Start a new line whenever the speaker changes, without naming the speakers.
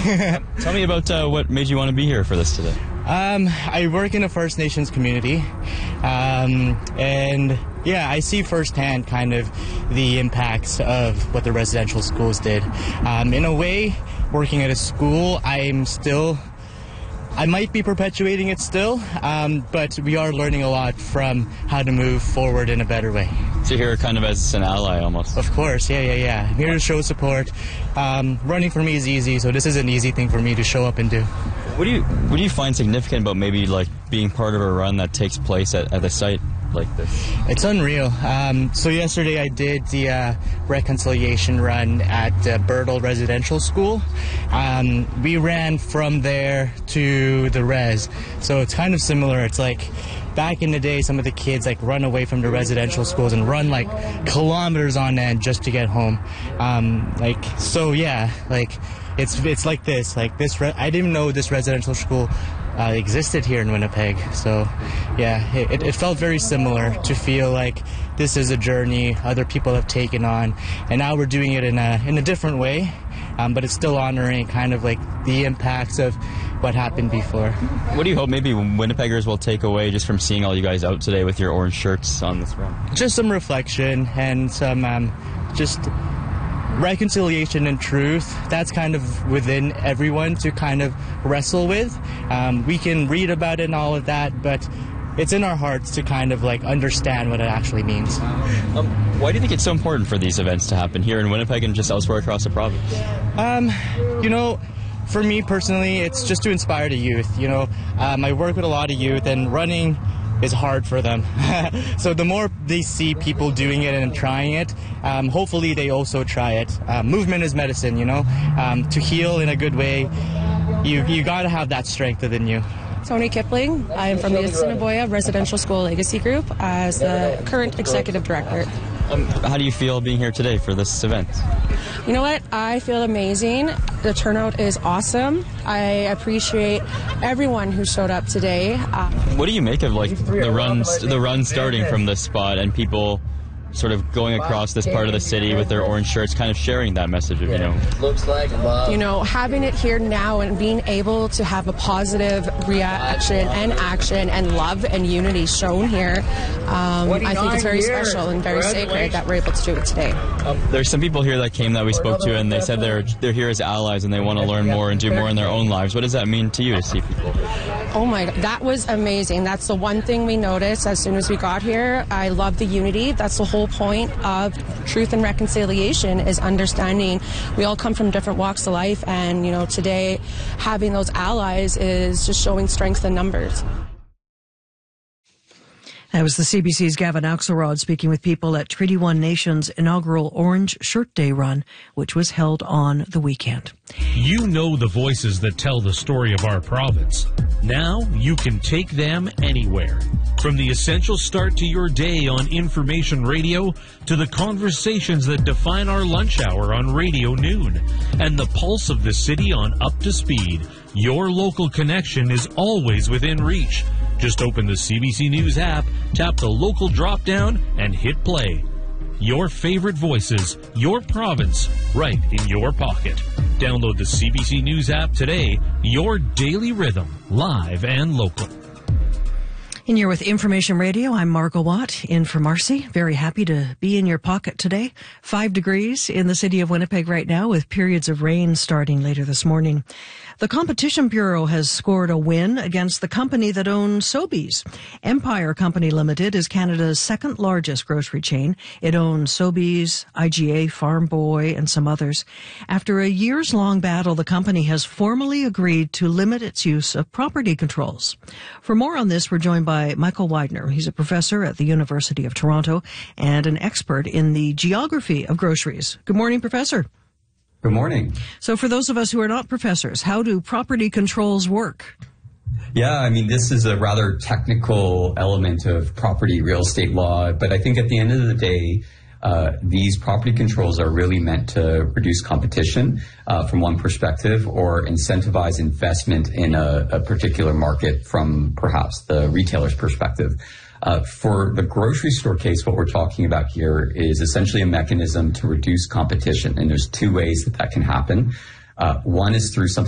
Tell me about what made you want to be here for this today.
I work in a First Nations community, and yeah, I see firsthand kind of the impacts of what the residential schools did. In a way, working at a school, I might be perpetuating it still, but we are learning a lot from how to move forward in a better way.
So you're here kind of as an ally almost.
Of course, yeah. I'm here to show support. Running for me is easy, so this is an easy thing for me to show up and do.
What do you find significant about maybe like being part of a run that takes place at a site like this?
It's unreal. So yesterday I did the reconciliation run at Birtle Residential School. We ran from there to the res, so it's kind of similar. It's like back in the day, some of the kids like run away from the residential schools and run like kilometers on end just to get home. It's like this. I didn't know this residential school existed here in Winnipeg. So, yeah, it felt very similar to feel like this is a journey other people have taken on, and now we're doing it in a different way, but it's still honoring kind of like the impacts of what happened before.
What do you hope maybe Winnipeggers will take away just from seeing all you guys out today with your orange shirts on this run? Just
some reflection and some just reconciliation and truth. That's kind of within everyone to kind of wrestle with. We can read about it and all of that, but it's in our hearts to kind of like understand what it actually means.
Why do you think it's so important for these events to happen here in Winnipeg and just elsewhere across the province?
For me personally, it's just to inspire the youth. I work with a lot of youth, and running is hard for them. So the more they see people doing it and trying it, hopefully they also try it. Movement is medicine, to heal in a good way. You got to have that strength within you.
Tony Kipling. I am from the Assiniboia Residential School Legacy Group as the current executive director.
How do you feel being here today for this event?
You know what? I feel amazing. The turnout is awesome. I appreciate everyone who showed up today.
What do you make of like the run starting from this spot and people sort of going across this part of the city with their orange shirts, kind of sharing that message of,
looks like love.
Having it here now and being able to have a positive reaction and action and love and unity shown here, I think it's very special and very sacred that we're able to do it today.
There's some people here that came that we spoke to, and they said they're here as allies and they want to learn more and do more in their own lives. What does that mean to you to see people?
Oh my God, that was amazing. That's the one thing we noticed as soon as we got here. I love the unity. That's the whole point of truth and reconciliation, is understanding we all come from different walks of life, and today having those allies is just showing strength in numbers.
That was the CBC's Gavin Axelrod speaking with people at Treaty One Nation's inaugural Orange Shirt Day run, which was held on the weekend.
You know the voices that tell the story of our province. Now you can take them anywhere. From the essential start to your day on Information Radio to the conversations that define our lunch hour on Radio Noon and the pulse of the city on Up to Speed, your local connection is always within reach. Just open the CBC News app, tap the local drop-down, and hit play. Your favorite voices, your province, right in your pocket. Download the CBC News app today, your daily rhythm, live and local.
And you're with Information Radio. I'm Margot Watt, in for Marcy. Very happy to be in your pocket today. 5 degrees in the city of Winnipeg right now, with periods of rain starting later this morning. The Competition Bureau has scored a win against the company that owns Sobeys. Empire Company Limited is Canada's second largest grocery chain. It owns Sobeys, IGA, Farm Boy, and some others. After a years-long battle, the company has formally agreed to limit its use of property controls. For more on this, we're joined by Michael Widener. He's a professor at the University of Toronto and an expert in the geography of groceries. Good morning, Professor.
Good morning.
So for those of us who are not professors, how do property controls work?
Yeah, this is a rather technical element of property real estate law, but I think at the end of the day, these property controls are really meant to reduce competition from one perspective, or incentivize investment in a particular market from perhaps the retailer's perspective. For the grocery store case, what we're talking about here is essentially a mechanism to reduce competition, and there's two ways that can happen. One is through something